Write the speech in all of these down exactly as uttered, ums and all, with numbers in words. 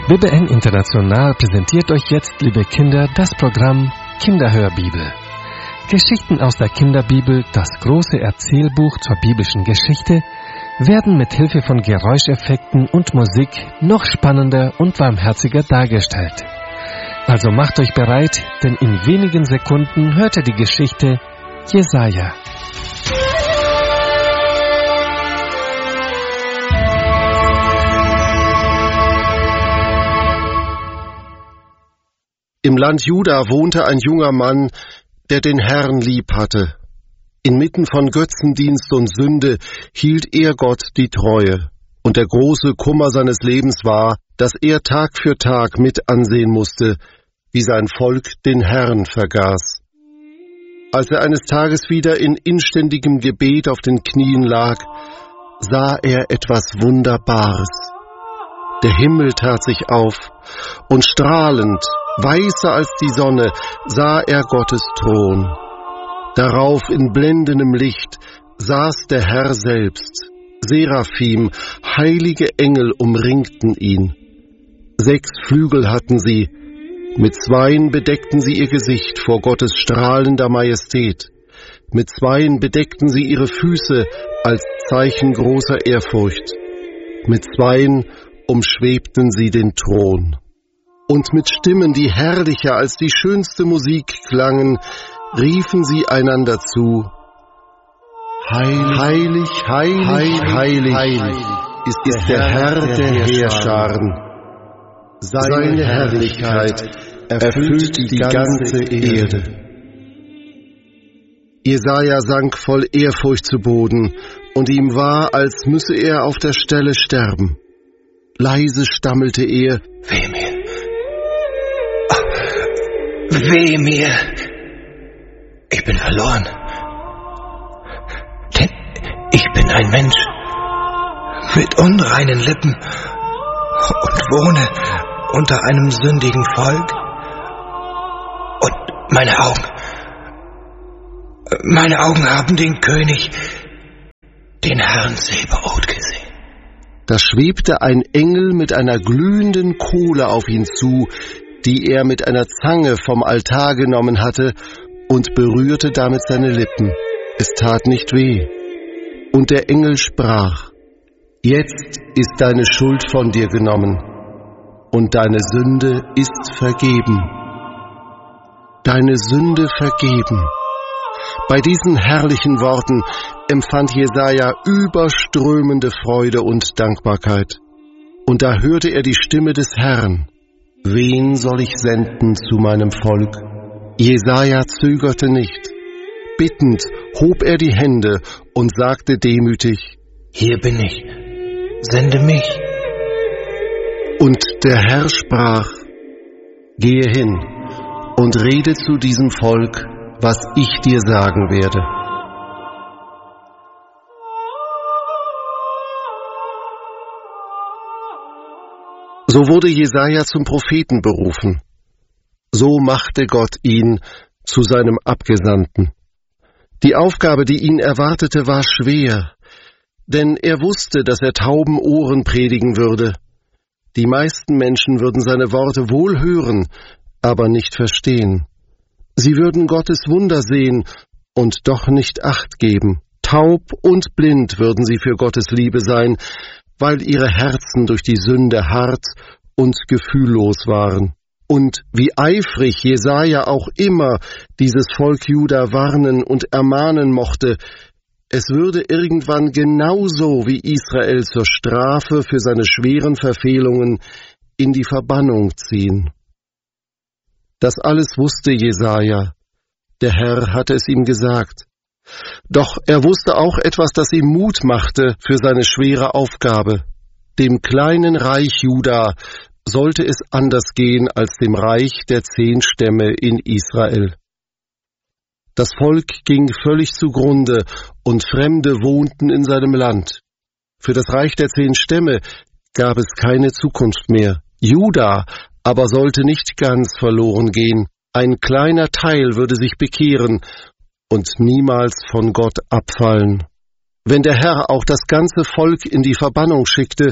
W B N International präsentiert euch jetzt, liebe Kinder, das Programm Kinderhörbibel. Geschichten aus der Kinderbibel, das große Erzählbuch zur biblischen Geschichte, werden mit Hilfe von Geräuscheffekten und Musik noch spannender und warmherziger dargestellt. Also macht euch bereit, denn in wenigen Sekunden hört ihr die Geschichte Jesaja. Im Land Juda wohnte ein junger Mann, der den Herrn lieb hatte. Inmitten von Götzendienst und Sünde hielt er Gott die Treue. Und der große Kummer seines Lebens war, dass er Tag für Tag mit ansehen musste, wie sein Volk den Herrn vergaß. Als er eines Tages wieder in inständigem Gebet auf den Knien lag, sah er etwas Wunderbares. Der Himmel tat sich auf, und strahlend, weißer als die Sonne, sah er Gottes Thron. Darauf in blendendem Licht saß der Herr selbst. Seraphim, heilige Engel umringten ihn. Sechs Flügel hatten sie, mit zweien bedeckten sie ihr Gesicht vor Gottes strahlender Majestät. Mit zweien bedeckten sie ihre Füße als Zeichen großer Ehrfurcht. Mit zweien umschwebten sie den Thron. Und mit Stimmen, die herrlicher als die schönste Musik klangen, riefen sie einander zu: Heilig, heilig, heilig, heilig, heilig, heilig ist, ist der Herr der Heerscharen. Seine Herrlichkeit erfüllt die ganze Erde. Jesaja sank voll Ehrfurcht zu Boden, und ihm war, als müsse er auf der Stelle sterben. Leise stammelte er: Weh mir! Weh mir! Ich bin verloren. Denn ich bin ein Mensch mit unreinen Lippen und wohne unter einem sündigen Volk. Und meine Augen, meine Augen haben den König, den Herrn Zebaoth, gesehen. Da schwebte ein Engel mit einer glühenden Kohle auf ihn zu, die er mit einer Zange vom Altar genommen hatte, und berührte damit seine Lippen. Es tat nicht weh. Und der Engel sprach: Jetzt ist deine Schuld von dir genommen, und deine Sünde ist vergeben. Deine Sünde vergeben. Bei diesen herrlichen Worten empfand Jesaja überströmende Freude und Dankbarkeit. Und da hörte er die Stimme des Herrn: Wen soll ich senden zu meinem Volk? Jesaja zögerte nicht. Bittend hob er die Hände und sagte demütig: Hier bin ich, sende mich. Und der Herr sprach: Gehe hin und rede zu diesem Volk, was ich dir sagen werde. So wurde Jesaja zum Propheten berufen. So machte Gott ihn zu seinem Abgesandten. Die Aufgabe, die ihn erwartete, war schwer, denn er wusste, dass er tauben Ohren predigen würde. Die meisten Menschen würden seine Worte wohl hören, aber nicht verstehen. Sie würden Gottes Wunder sehen und doch nicht Acht geben. Taub und blind würden sie für Gottes Liebe sein, weil ihre Herzen durch die Sünde hart und gefühllos waren. Und wie eifrig Jesaja auch immer dieses Volk Juda warnen und ermahnen mochte, es würde irgendwann genauso wie Israel zur Strafe für seine schweren Verfehlungen in die Verbannung ziehen. Das alles wusste Jesaja. Der Herr hatte es ihm gesagt. Doch er wusste auch etwas, das ihm Mut machte für seine schwere Aufgabe. Dem kleinen Reich Juda sollte es anders gehen als dem Reich der zehn Stämme in Israel. Das Volk ging völlig zugrunde, und Fremde wohnten in seinem Land. Für das Reich der zehn Stämme gab es keine Zukunft mehr. Juda aber sollte nicht ganz verloren gehen. Ein kleiner Teil würde sich bekehren und niemals von Gott abfallen. Wenn der Herr auch das ganze Volk in die Verbannung schickte,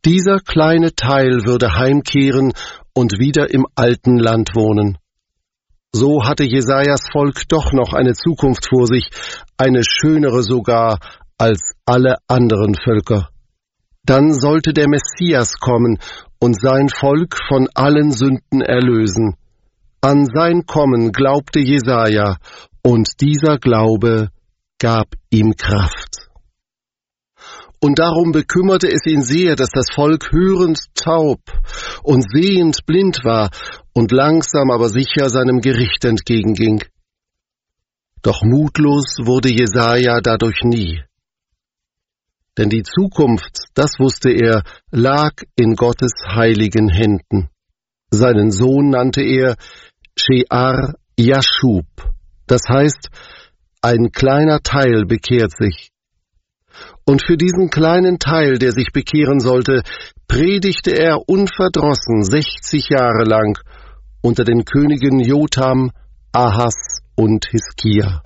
Dieser kleine Teil würde heimkehren und wieder im alten Land wohnen. So hatte Jesajas Volk doch noch eine Zukunft vor sich, eine schönere sogar als alle anderen Völker. Dann sollte der Messias kommen und sein Volk von allen Sünden erlösen. An sein Kommen glaubte Jesaja, und dieser Glaube gab ihm Kraft. Und darum bekümmerte es ihn sehr, dass das Volk hörend taub und sehend blind war und langsam aber sicher seinem Gericht entgegenging. Doch mutlos wurde Jesaja dadurch nie. Denn die Zukunft, das wusste er, lag in Gottes heiligen Händen. Seinen Sohn nannte er She'ar Yashub, das heißt, ein kleiner Teil bekehrt sich. Und für diesen kleinen Teil, der sich bekehren sollte, predigte er unverdrossen sechzig Jahre lang unter den Königen Jotham, Ahas und Hiskia.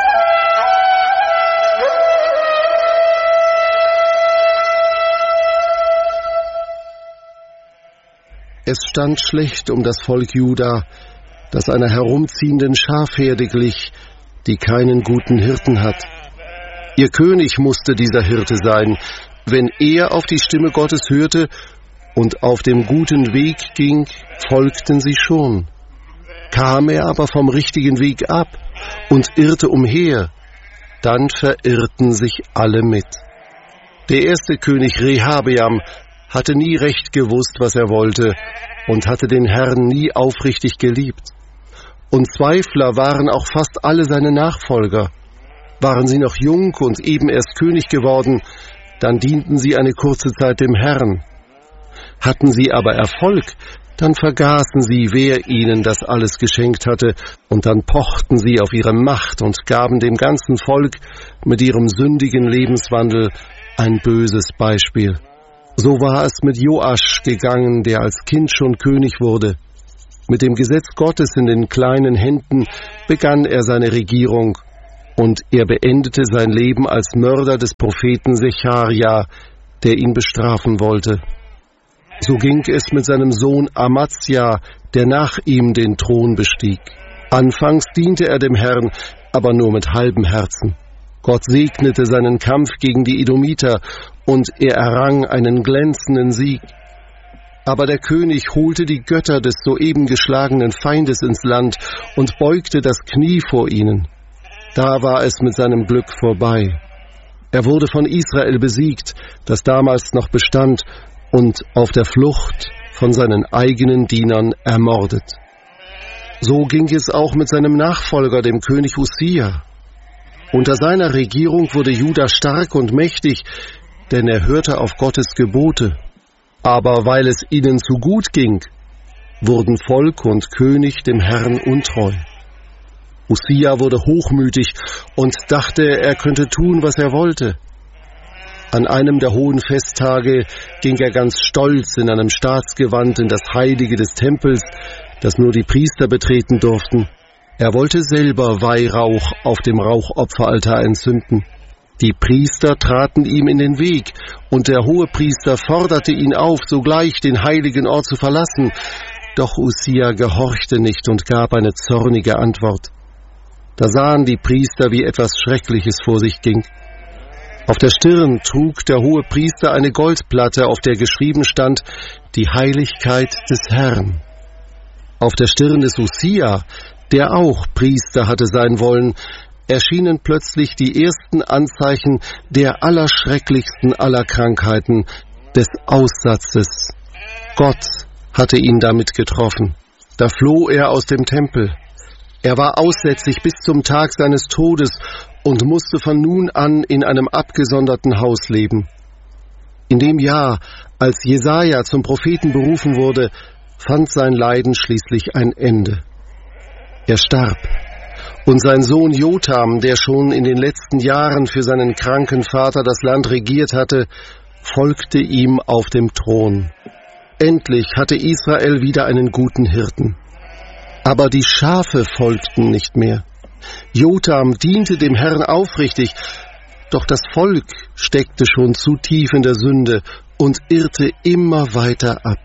Es stand schlecht um das Volk Juda, das einer herumziehenden Schafherde glich, die keinen guten Hirten hat. Ihr König musste dieser Hirte sein. Wenn er auf die Stimme Gottes hörte und auf dem guten Weg ging, folgten sie schon. Kam er aber vom richtigen Weg ab und irrte umher, dann verirrten sich alle mit. Der erste König Rehabeam hatte nie recht gewusst, was er wollte, und hatte den Herrn nie aufrichtig geliebt. Und Zweifler waren auch fast alle seine Nachfolger. Waren sie noch jung und eben erst König geworden, dann dienten sie eine kurze Zeit dem Herrn. Hatten sie aber Erfolg, dann vergaßen sie, wer ihnen das alles geschenkt hatte, und dann pochten sie auf ihre Macht und gaben dem ganzen Volk mit ihrem sündigen Lebenswandel ein böses Beispiel. So war es mit Joasch gegangen, der als Kind schon König wurde. Mit dem Gesetz Gottes in den kleinen Händen begann er seine Regierung, und er beendete sein Leben als Mörder des Propheten Secharja, der ihn bestrafen wollte. So ging es mit seinem Sohn Amazia, der nach ihm den Thron bestieg. Anfangs diente er dem Herrn, aber nur mit halbem Herzen. Gott segnete seinen Kampf gegen die Edomiter, und er errang einen glänzenden Sieg. Aber der König holte die Götter des soeben geschlagenen Feindes ins Land und beugte das Knie vor ihnen. Da war es mit seinem Glück vorbei. Er wurde von Israel besiegt, das damals noch bestand, und auf der Flucht von seinen eigenen Dienern ermordet. So ging es auch mit seinem Nachfolger, dem König Usia. Unter seiner Regierung wurde Juda stark und mächtig, denn er hörte auf Gottes Gebote. Aber weil es ihnen zu gut ging, wurden Volk und König dem Herrn untreu. Usia wurde hochmütig und dachte, er könnte tun, was er wollte. An einem der hohen Festtage ging er ganz stolz in einem Staatsgewand in das Heilige des Tempels, das nur die Priester betreten durften. Er wollte selber Weihrauch auf dem Rauchopferaltar entzünden. Die Priester traten ihm in den Weg, und der Hohepriester forderte ihn auf, sogleich den heiligen Ort zu verlassen. Doch Usia gehorchte nicht und gab eine zornige Antwort. Da sahen die Priester, wie etwas Schreckliches vor sich ging. Auf der Stirn trug der Hohepriester eine Goldplatte, auf der geschrieben stand, die Heiligkeit des Herrn. Auf der Stirn des Usia, der auch Priester hatte sein wollen, erschienen plötzlich die ersten Anzeichen der allerschrecklichsten aller Krankheiten, des Aussatzes. Gott hatte ihn damit getroffen. Da floh er aus dem Tempel. Er war aussätzig bis zum Tag seines Todes und musste von nun an in einem abgesonderten Haus leben. In dem Jahr, als Jesaja zum Propheten berufen wurde, fand sein Leiden schließlich ein Ende. Er starb. Und sein Sohn Jotham, der schon in den letzten Jahren für seinen kranken Vater das Land regiert hatte, folgte ihm auf dem Thron. Endlich hatte Israel wieder einen guten Hirten. Aber die Schafe folgten nicht mehr. Jotham diente dem Herrn aufrichtig, doch das Volk steckte schon zu tief in der Sünde und irrte immer weiter ab.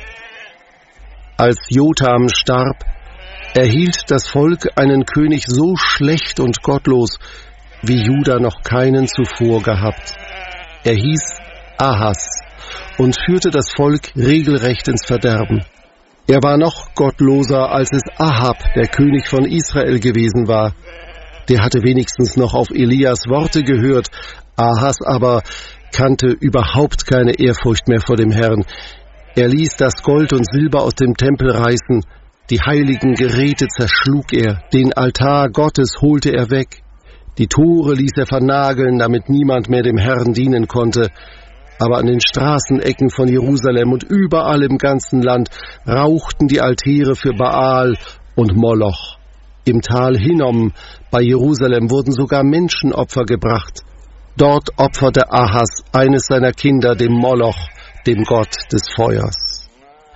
Als Jotham starb, erhielt das Volk einen König so schlecht und gottlos, wie Juda noch keinen zuvor gehabt. Er hieß Ahas und führte das Volk regelrecht ins Verderben. Er war noch gottloser, als es Ahab, der König von Israel, gewesen war. Der hatte wenigstens noch auf Elias Worte gehört, Ahas aber kannte überhaupt keine Ehrfurcht mehr vor dem Herrn. Er ließ das Gold und Silber aus dem Tempel reißen, die heiligen Geräte zerschlug er, den Altar Gottes holte er weg, die Tore ließ er vernageln, damit niemand mehr dem Herrn dienen konnte. Aber an den Straßenecken von Jerusalem und überall im ganzen Land rauchten die Altäre für Baal und Moloch. Im Tal Hinnom bei Jerusalem wurden sogar Menschenopfer gebracht. Dort opferte Ahas eines seiner Kinder dem Moloch, dem Gott des Feuers.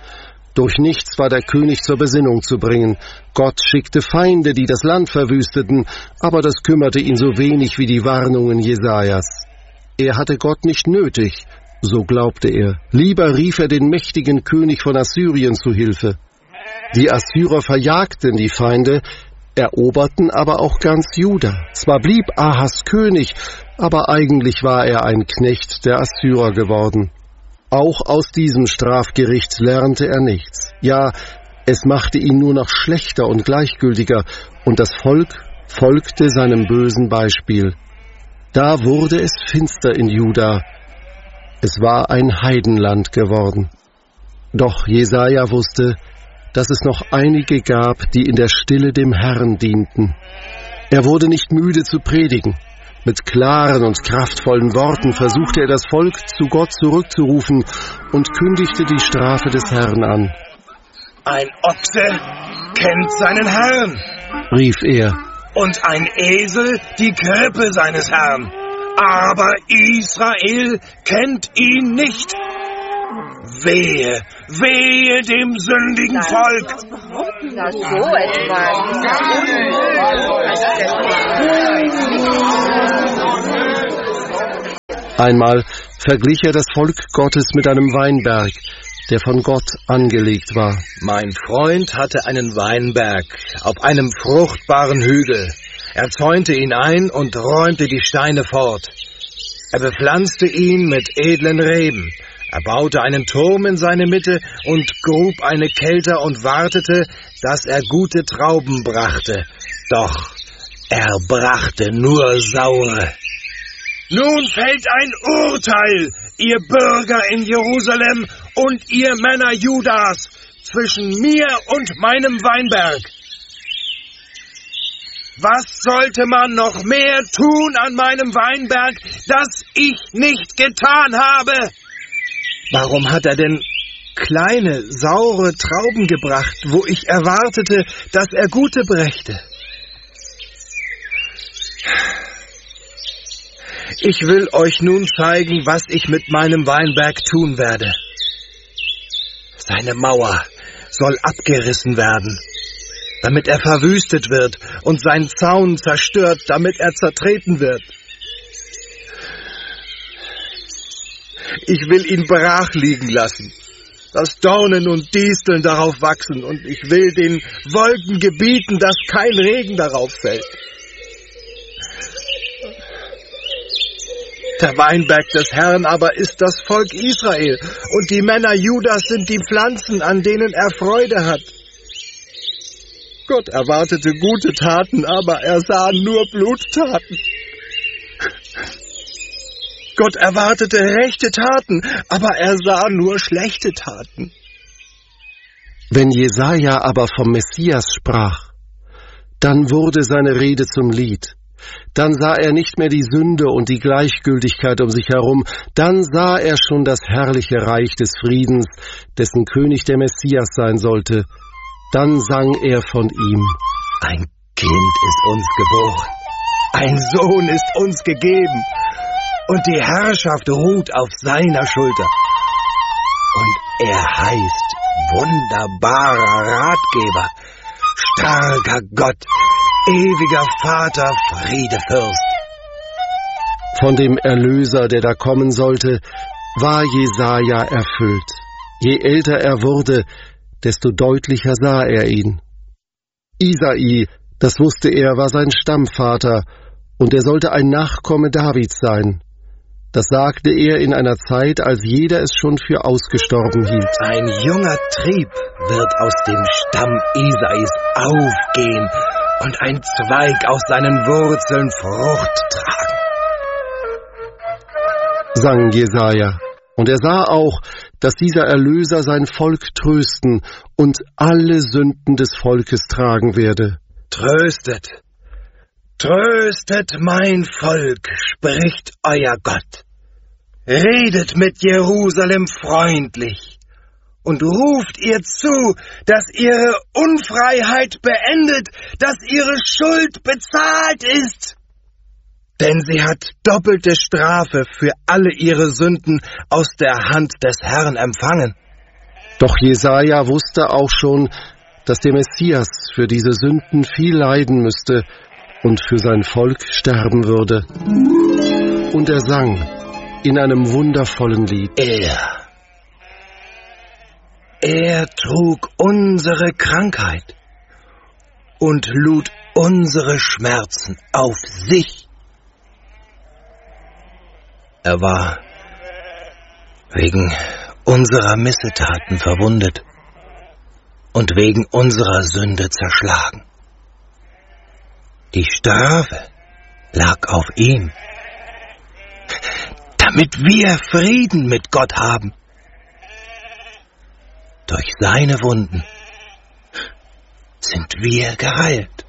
Durch nichts war der König zur Besinnung zu bringen. Gott schickte Feinde, die das Land verwüsteten, aber das kümmerte ihn so wenig wie die Warnungen Jesajas. Er hatte Gott nicht nötig, so glaubte er. Lieber rief er den mächtigen König von Assyrien zu Hilfe. Die Assyrer verjagten die Feinde, eroberten aber auch ganz Juda. Zwar blieb Ahas König, aber eigentlich war er ein Knecht der Assyrer geworden. Auch aus diesem Strafgericht lernte er nichts. Ja, es machte ihn nur noch schlechter und gleichgültiger, und das Volk folgte seinem bösen Beispiel. Da wurde es finster in Juda. Es war ein Heidenland geworden. Doch Jesaja wusste, dass es noch einige gab, die in der Stille dem Herrn dienten. Er wurde nicht müde zu predigen. Mit klaren und kraftvollen Worten versuchte er das Volk zu Gott zurückzurufen und kündigte die Strafe des Herrn an. Ein Ochse kennt seinen Herrn, rief er. Und ein Esel die Krippe seines Herrn. Aber Israel kennt ihn nicht. Wehe, wehe dem sündigen Volk. Na, so etwas. Einmal verglich er das Volk Gottes mit einem Weinberg, der von Gott angelegt war. Mein Freund hatte einen Weinberg auf einem fruchtbaren Hügel. Er zäunte ihn ein und räumte die Steine fort. Er bepflanzte ihn mit edlen Reben. Er baute einen Turm in seine Mitte und grub eine Kelter und wartete, dass er gute Trauben brachte. Doch er brachte nur saure. Nun fällt ein Urteil, ihr Bürger in Jerusalem und ihr Männer Judas, zwischen mir und meinem Weinberg. Was sollte man noch mehr tun an meinem Weinberg, das ich nicht getan habe? Warum hat er denn kleine, saure Trauben gebracht, wo ich erwartete, dass er gute brächte? Ich will euch nun zeigen, was ich mit meinem Weinberg tun werde. Seine Mauer soll abgerissen werden, damit er verwüstet wird, und sein Zaun zerstört, damit er zertreten wird. Ich will ihn brach liegen lassen, dass Dornen und Disteln darauf wachsen, und ich will den Wolken gebieten, dass kein Regen darauf fällt. Der Weinberg des Herrn aber ist das Volk Israel, und die Männer Judas sind die Pflanzen, an denen er Freude hat. Gott erwartete gute Taten, aber er sah nur Bluttaten. Gott erwartete rechte Taten, aber er sah nur schlechte Taten. Wenn Jesaja aber vom Messias sprach, dann wurde seine Rede zum Lied. Dann sah er nicht mehr die Sünde und die Gleichgültigkeit um sich herum, dann sah er schon das herrliche Reich des Friedens, dessen König der Messias sein sollte. Dann sang er von ihm: Ein Kind ist uns geboren, ein Sohn ist uns gegeben, und die Herrschaft ruht auf seiner Schulter. Und er heißt wunderbarer Ratgeber, starker Gott, ewiger Vater, Friedefürst. Von dem Erlöser, der da kommen sollte, war Jesaja erfüllt. Je älter er wurde, desto deutlicher sah er ihn. Isai, das wusste er, war sein Stammvater, und er sollte ein Nachkomme Davids sein. Das sagte er in einer Zeit, als jeder es schon für ausgestorben hielt. Ein junger Trieb wird aus dem Stamm Isais aufgehen und ein Zweig aus seinen Wurzeln Frucht tragen, sang Jesaja. Und er sah auch, dass dieser Erlöser sein Volk trösten und alle Sünden des Volkes tragen werde. Tröstet, tröstet mein Volk, spricht euer Gott. Redet mit Jerusalem freundlich und ruft ihr zu, dass ihre Unfreiheit beendet, dass ihre Schuld bezahlt ist. Denn sie hat doppelte Strafe für alle ihre Sünden aus der Hand des Herrn empfangen. Doch Jesaja wusste auch schon, dass der Messias für diese Sünden viel leiden müsste und für sein Volk sterben würde. Und er sang in einem wundervollen Lied: Er, er trug unsere Krankheit und lud unsere Schmerzen auf sich. Er war wegen unserer Missetaten verwundet und wegen unserer Sünde zerschlagen. Die Strafe lag auf ihm, damit wir Frieden mit Gott haben. Durch seine Wunden sind wir geheilt.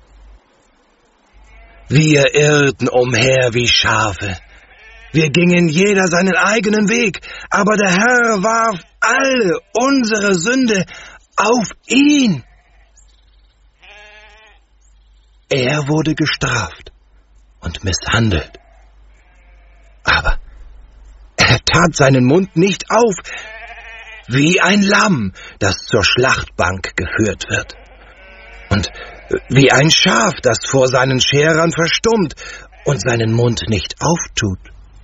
Wir irrten umher wie Schafe. Wir gingen jeder seinen eigenen Weg, aber der Herr warf alle unsere Sünde auf ihn. Er wurde gestraft und misshandelt. Aber er tat seinen Mund nicht auf, wie ein Lamm, das zur Schlachtbank geführt wird. Und wie ein Schaf, das vor seinen Scherern verstummt und seinen Mund nicht auftut.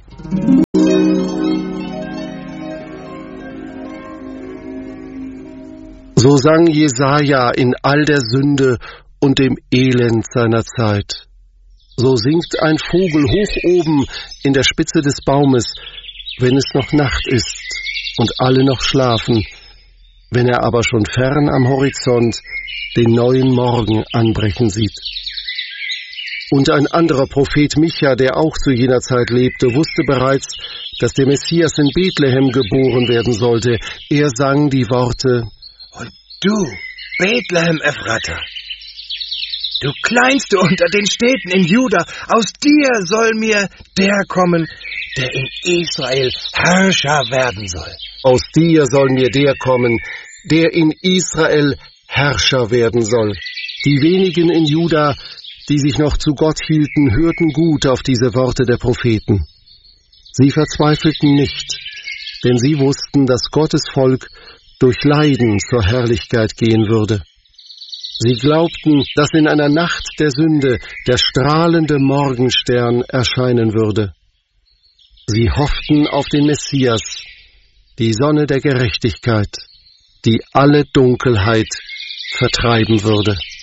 So sang Jesaja in all der Sünde und dem Elend seiner Zeit. So singt ein Vogel hoch oben in der Spitze des Baumes, wenn es noch Nacht ist und alle noch schlafen, wenn er aber schon fern am Horizont den neuen Morgen anbrechen sieht. Und ein anderer Prophet Micha, der auch zu jener Zeit lebte, wusste bereits, dass der Messias in Bethlehem geboren werden sollte. Er sang die Worte: Und du, Bethlehem Ephrata, du Kleinste unter den Städten in Juda, aus dir soll mir der kommen, der in Israel Herrscher werden soll. Aus dir soll mir der kommen, der in Israel Herrscher werden soll. Die wenigen in Juda, die sich noch zu Gott hielten, hörten gut auf diese Worte der Propheten. Sie verzweifelten nicht, denn sie wussten, dass Gottes Volk durch Leiden zur Herrlichkeit gehen würde. Sie glaubten, dass in einer Nacht der Sünde der strahlende Morgenstern erscheinen würde. Sie hofften auf den Messias, die Sonne der Gerechtigkeit, die alle Dunkelheit vertreiben würde.